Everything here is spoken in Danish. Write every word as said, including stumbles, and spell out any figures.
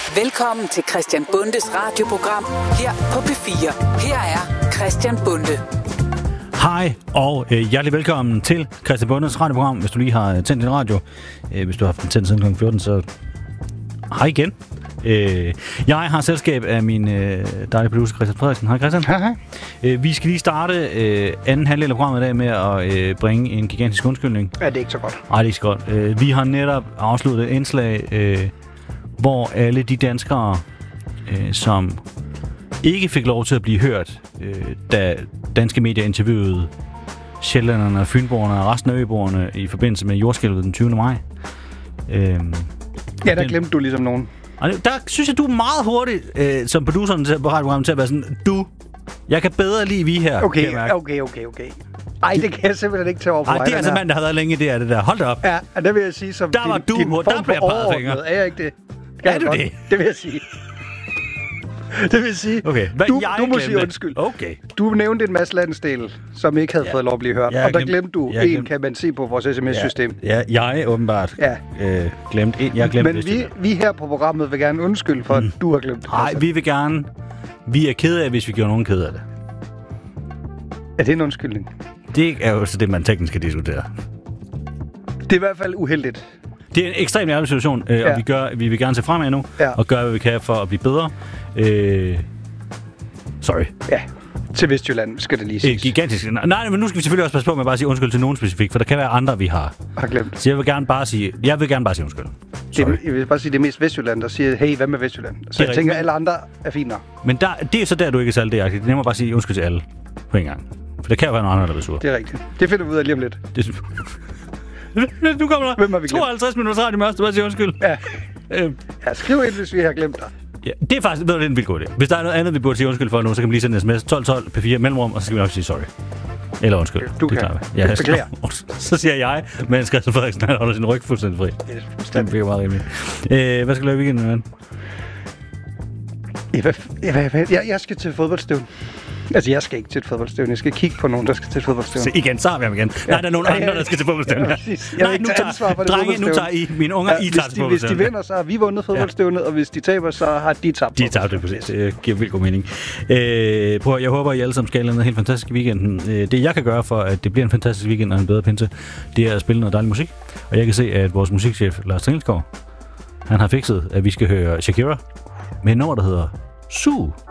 Velkommen til Christian Bundes radioprogram her på P fire. Her er Christian Bunde. Hej og øh, hjertelig velkommen til Christian Bundes radioprogram. Hvis du lige har tændt din radio, øh, hvis du har haft den tændt siden klokken fjorten, så hej igen. Øh, jeg har selskab af min øh, dejlige producer Christian Frederiksen. Hej Christian. Hej hej. Øh, vi skal lige starte øh, anden halvdel af programmet i dag med at øh, bringe en gigantisk undskyldning. Ja, det er ikke så godt. Nej, det er ikke så godt. Øh, vi har netop afsluttet et indslag, øh, hvor alle de danskere, øh, som ikke fik lov til at blive hørt, øh, da danske medier interviewede sjællænderne, fynboerne og resten af øboerne i forbindelse med jordskælvet den tyvende maj. Øh, ja, der glemte du ligesom nogen. Og der synes jeg, du er meget hurtigt, øh, som produceren til radioprogrammet, til at være sådan, du, jeg kan bedre lide vi her. Okay, okay, okay, okay. Ej, det kan jeg simpelthen ikke tage over for. Ej, det er altså mand, der har været længe, det er det der. Hold da op. Ja, og det vil jeg sige som der var din, du, din der form bliver for peget fingre. overordnet. Er jeg ikke det? Kan er du godt? det? Det vil jeg sige. Det vil sige, okay. Hvad, du, du må sige undskyld. Okay. Du nævnte en masse landsdel, som ikke havde ja. fået lov at blive hørt. Ja, og der glemte du en, glemt. Kan man se på vores sms-system. Ja, ja jeg åbenbart ja. øh, glemte en. Jeg glemte Men vi, vi her på programmet vil gerne undskylde for, mm. at du har glemt det. Nej, vi vil gerne. Vi er kede af, hvis vi gjorde nogen kede af det. Er det en undskyldning? Det er jo så det, man teknisk kan diskutere. Det er i hvert fald uheldigt. Det er en ekstremt ærlig situation, øh, ja. og vi, gør, vi vil gerne se fremad nu, ja. og gøre, hvad vi kan for at blive bedre. Øh, sorry. Ja, til Vestjylland skal det lige siges. Øh, gigantisk. Nej, men nu skal vi selvfølgelig også passe på med at bare sige undskyld til nogen specifikt, for der kan være andre, vi har. Har glemt. Så jeg vil gerne bare sige, jeg vil gerne bare sige undskyld. Sorry. Det, jeg vil bare sige, det er mest Vestjylland, der siger, hey, hvad med Vestjylland? Så jeg tænker, at alle andre er fint nok. Men der, det er så der, du ikke er særlig det. Det er nemmere bare at sige undskyld til alle på en gang. For der kan jo være nogle andre, der er sure. Det er rigtigt. Det finder vi ud af lige om lidt. Det nu kommer der tooghalvtreds minutter radio med os, du bare siger undskyld. Ja. Øhm. Ja, skriv ind, hvis vi har glemt dig. Ja, det er faktisk, det er en vildt god idé. Hvis der er noget andet, vi burde sige undskyld for nu, så kan vi lige sende en sms tolv tolv P fire mellemrum, og så skal vi nok sige sorry. Eller undskyld. Du det kan. Ja, jeg skal, så siger jeg, men Christian Frederiksen, han holder sin ryg fuldstændig fri. Det er det meget rimeligt. Øh, hvad skal du lave i weekenden, ven? Ja, hvad, hvad, hvad, jeg, jeg skal til fodboldstævn. Altså, jeg skal ikke til et fodboldstævn. Jeg skal kigge på nogen, der skal til et fodboldstævn. Så igen, så har vi ham igen. Ja. Nej, der er nogen ja, andre, der skal til fodboldstævn. Ja, ja, Nej, nu tager, drenge, nu tager I, mine unger, ja, I tager til fodboldstævn. Hvis de vinder, så har vi vundet fodboldstævnet, ja. Og hvis de taber, så har de tabt. De tabt det, præcis. Det giver vildt god mening. Øh, prøv, jeg håber, I alle sammen skal have en helt fantastisk weekend. Det, jeg kan gøre for, at det bliver en fantastisk weekend og en bedre pinse, det er at spille noget dejlig musik. Og jeg kan se, at vores musikchef, Lars Tringelskov, han har fikset, at vi skal høre Shakira med en nummer, der hedder Su.